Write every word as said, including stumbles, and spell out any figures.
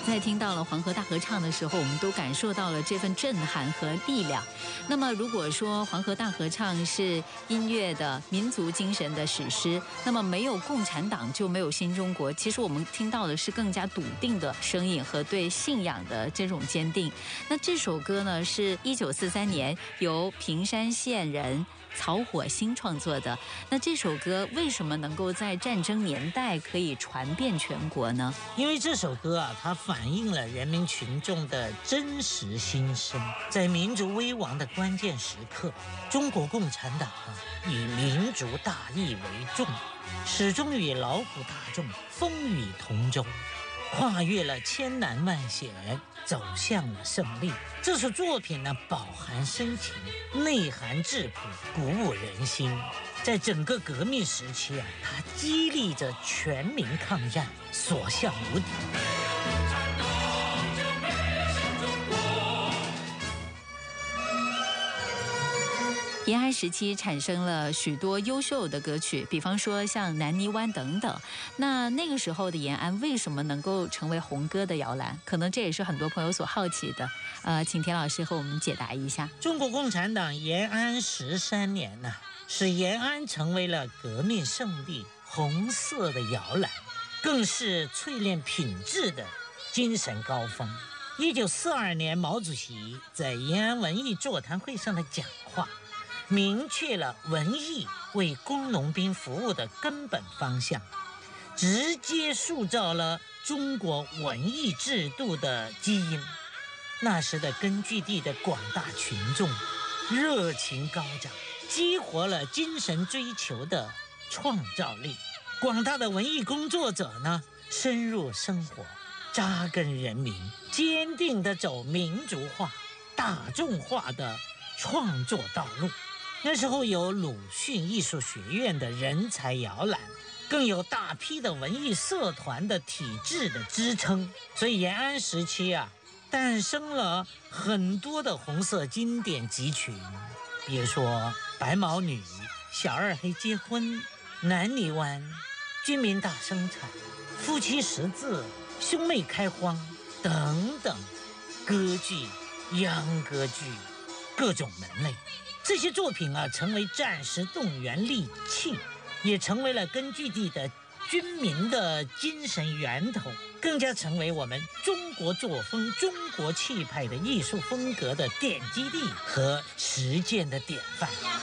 在听到了黄河大合唱的时候，我们都感受到了这份震撼和力量。那么如果说黄河大合唱是音乐的民族精神的史诗，那么没有共产党就没有新中国。其实我们听到的是更加笃定的声音和对信仰的这种坚定。那这首歌呢，是一九四三年由屏山县人曹火星创作的。那这首歌为什么能够在战争年代可以传遍全国呢？ 因为这首歌啊，它反映了人民群众的真实心声。在民族危亡的关键时刻，中国共产党啊，以民族大义为重，始终与劳苦大众风雨同舟，跨越了千难万险，走向了胜利。这首作品呢，饱含深情，内涵质朴，鼓舞人心。在整个革命时期啊，它激励着全民抗战，所向无敌。 延安时期产生了许多优秀的歌曲，比方说像《南泥湾》等等。那那个时候的延安为什么能够成为红歌的摇篮？可能这也是很多朋友所好奇的。呃，请田老师和我们解答一下。 中国共产党延安十三年呢、啊，使延安成为了革命胜利红色的摇篮，更是淬炼品质的精神高峰。一九四二年，毛主席在延安文艺座谈会上的讲话，明确了文艺为工农兵服务的根本方向，直接塑造了中国文艺制度的基因。那时的根据地的广大群众热情高涨，激活了精神追求的创造力。广大的文艺工作者呢，深入生活，扎根人民，坚定地走民族化、大众化的创作道路。那时候有鲁迅艺术学院的人才摇篮，更有大批的文艺社团的体制的支撑，所以延安时期啊，诞生了很多的红色经典集群，比如说白毛女、小二黑结婚、南泥湾、军民大生产、夫妻识字、兄妹开荒等等歌剧、秧歌剧各种门类。这些作品啊，成为战时动员利器，也成为了根据地的军民的精神源头，更加成为我们中国作风、中国气派的艺术风格的奠基地和实践的典范。